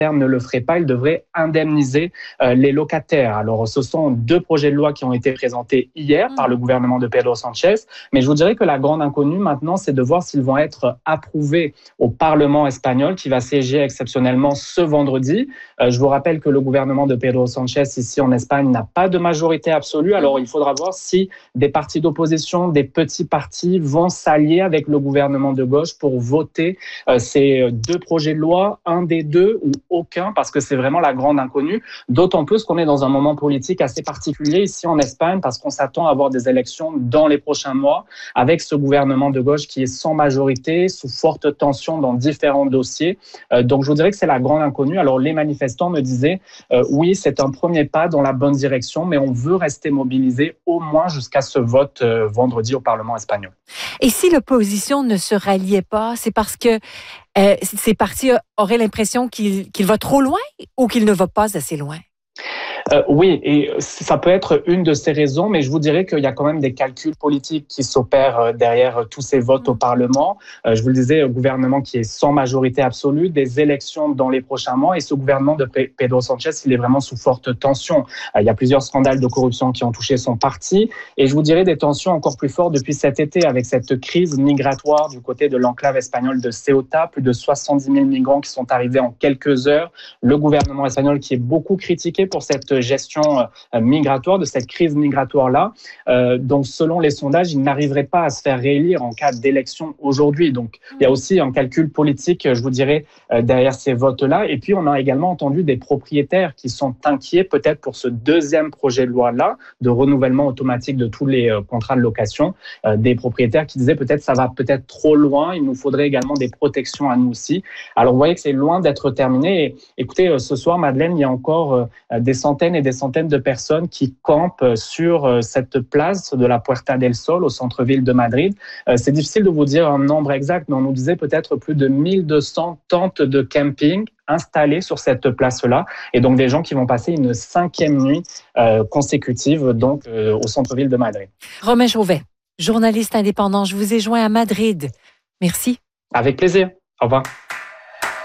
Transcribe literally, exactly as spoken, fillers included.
ne le ferait pas, il devrait indemniser euh, les locataires. Alors, ce sont deux projets de loi qui ont été présentés hier par le gouvernement de Pedro Sanchez, mais je vous dirais que la grande inconnue maintenant, c'est de voir s'ils vont être approuvés au Parlement espagnol qui va siéger exceptionnellement ce vendredi. Euh, je vous rappelle que le gouvernement de Pedro Sanchez ici en Espagne n'a pas de majorité absolue, alors il faudra voir si des partis d'opposition, des petits partis vont s'allier avec le gouvernement de gauche pour voter euh, ces deux projets de loi, un des deux ou aucun, parce que c'est vraiment la grande inconnue, d'autant plus qu'on est dans un moment politique assez particulier ici en Espagne, parce qu'on s'attend à avoir des élections dans les prochains mois, avec ce gouvernement de gauche qui est sans majorité, sous forte tension dans différents dossiers. Euh, donc je vous dirais que c'est la grande inconnue. Alors les manifestants me disaient, euh, oui, c'est un premier pas dans la bonne direction, mais on veut rester mobilisé au moins jusqu'à ce vote euh, vendredi au Parlement espagnol. Et si l'opposition ne se ralliait pas, c'est parce que Euh, ces partis auraient l'impression qu'il, qu'il va trop loin ou qu'il ne va pas assez loin? Euh, oui, et ça peut être une de ces raisons, mais je vous dirais qu'il y a quand même des calculs politiques qui s'opèrent derrière tous ces votes au Parlement. Euh, je vous le disais, un gouvernement qui est sans majorité absolue, des élections dans les prochains mois, et ce gouvernement de Pedro Sanchez, il est vraiment sous forte tension. Euh, il y a plusieurs scandales de corruption qui ont touché son parti, et je vous dirais des tensions encore plus fortes depuis cet été, avec cette crise migratoire du côté de l'enclave espagnole de Ceuta, plus de soixante-dix mille migrants qui sont arrivés en quelques heures. Le gouvernement espagnol qui est beaucoup critiqué pour cette gestion migratoire, de cette crise migratoire-là. Euh, donc, selon les sondages, il n'arriverait pas à se faire réélire en cas d'élection aujourd'hui. Donc, il y a aussi un calcul politique, je vous dirais, euh, derrière ces votes-là. Et puis, on a également entendu des propriétaires qui sont inquiets peut-être pour ce deuxième projet de loi-là, de renouvellement automatique de tous les euh, contrats de location. Euh, des propriétaires qui disaient peut-être ça va peut-être trop loin, il nous faudrait également des protections à nous aussi. Alors, vous voyez que c'est loin d'être terminé. Et, écoutez, euh, ce soir, Madeleine, il y a encore euh, des centaines et des centaines de personnes qui campent sur cette place de la Puerta del Sol au centre-ville de Madrid. C'est difficile de vous dire un nombre exact, mais on nous disait peut-être plus de mille deux cents tentes de camping installées sur cette place-là, et donc des gens qui vont passer une cinquième nuit euh, consécutive donc euh, au centre-ville de Madrid. Romain Chauvet, journaliste indépendant, je vous ai joint à Madrid. Merci. Avec plaisir. Au revoir.